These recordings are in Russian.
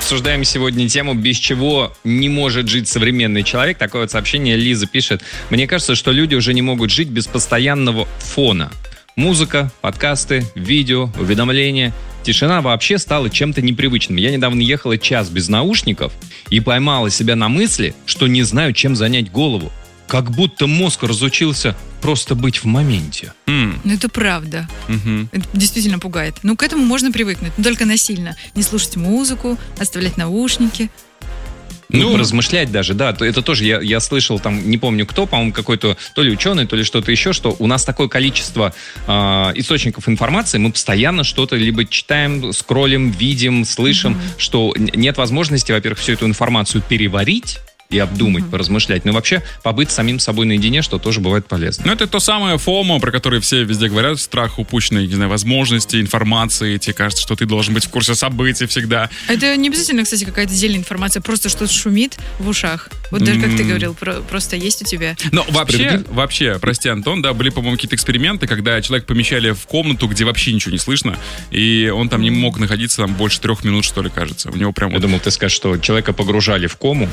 Обсуждаем сегодня тему, без чего не может жить современный человек. Такое вот сообщение Лиза пишет. Мне кажется, что люди уже не могут жить без постоянного фона. Музыка, подкасты, видео, уведомления. Тишина вообще стала чем-то непривычным. Я недавно ехала час без наушников и поймала себя на мысли, что не знаю, чем занять голову. Как будто мозг разучился просто быть в моменте. Ну, это правда. Это действительно пугает. Ну, к этому можно привыкнуть, но только насильно. Не слушать музыку, оставлять наушники. Ну, размышлять даже, да. Это тоже я слышал, там, не помню кто, по-моему, какой-то то ли ученый, то ли что-то еще, что у нас такое количество источников информации, мы постоянно что-то либо читаем, скроллим, видим, слышим, что нет возможности, во-первых, всю эту информацию переварить и обдумать, поразмышлять. Но вообще побыть самим собой наедине, что тоже бывает полезно. Ну, это то самое FOMO, про которое все везде говорят, страх упущенной, не знаю, возможности, информации. Тебе кажется, что ты должен быть в курсе событий всегда. Это не обязательно, кстати, какая-то отдельная информация, просто что-то шумит в ушах. Вот даже как ты говорил, просто есть у тебя. Но вообще, прости, Антон, да, были, по-моему, какие-то эксперименты, когда человека помещали в комнату, где вообще ничего не слышно, и он там не мог находиться там больше 3 минут, что ли, кажется. У него прям. Я думал, ты скажешь, что человека погружали в кому.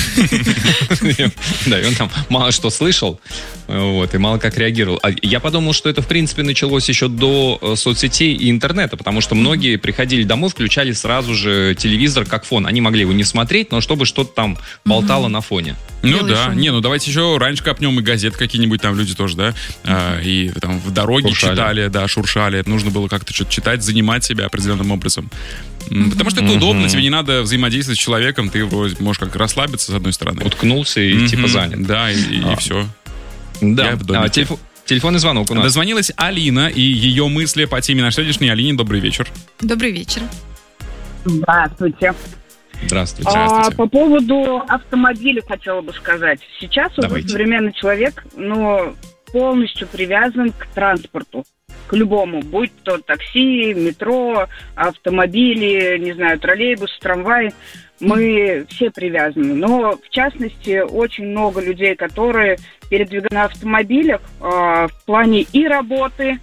Да, и он там мало что слышал, вот, и мало как реагировал. А я подумал, что это, в принципе, началось еще до соцсетей и интернета, потому что многие приходили домой, включали сразу же телевизор как фон. Они могли его не смотреть, но чтобы что-то там болтало на фоне. Ну да, ну давайте еще раньше копнем и газет какие-нибудь там люди тоже, да, и там в дороге читали, да, шуршали. Это нужно было как-то что-то читать, занимать себя определенным образом. Потому что это удобно, тебе не надо взаимодействовать с человеком, ты вроде можешь как расслабиться с одной стороны. Уткнулся и типа занят. Да, и все. Да, телефонный звонок у нас. Дозвонилась Алина, и ее мысли по теме нашей сегодняшней. Алине, добрый вечер. Добрый вечер. Здравствуйте. Здравствуйте. По поводу автомобиля хотела бы сказать. Сейчас уже современный человек, полностью привязан к транспорту. К любому, будь то такси, метро, автомобили, не знаю, троллейбус, трамвай. Мы все привязаны. Но, в частности, очень много людей, которые передвигаются на автомобилях в плане и работы,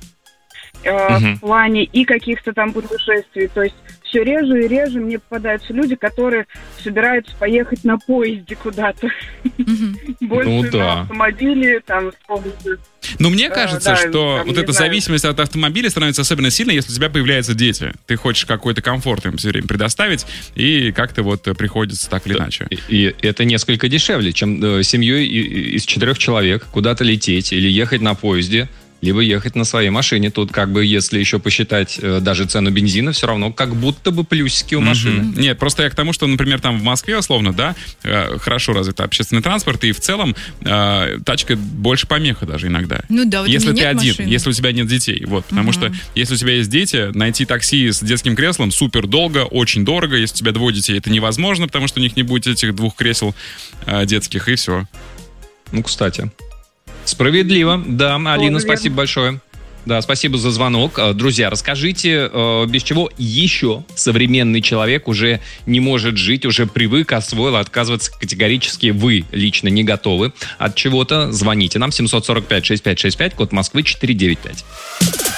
в плане и каких-то там путешествий. То есть все реже и реже мне попадаются люди, которые собираются поехать на поезде куда-то. Больше на автомобиле, там, с помощью... Но мне кажется, что вот эта зависимость от автомобиля становится особенно сильной, если у тебя появляются дети. Ты хочешь какой-то комфорт им все время предоставить, и как-то вот приходится так или иначе. И это несколько дешевле, чем семьей из 4 человек куда-то лететь или ехать на поезде, либо ехать на своей машине. Тут как бы, если еще посчитать даже цену бензина, все равно как будто бы плюсики у машины. Нет, просто я к тому, что, например, там в Москве, условно, да, хорошо развит общественный транспорт, и в целом тачка больше помеха даже иногда. Ну да, вот если у меня ты нет один, машины. если у тебя нет детей. Вот, потому что если у тебя есть дети, найти такси с детским креслом супер долго, очень дорого. Если у тебя 2 детей, это невозможно, потому что у них не будет этих 2 кресел детских, и все. Ну, кстати. Справедливо, да, Алина, спасибо большое. Да, спасибо за звонок. Друзья, расскажите, без чего еще современный человек уже не может жить, уже привык, освоил, отказываться категорически вы лично не готовы от чего-то. Звоните нам 745-6565, код Москвы 495.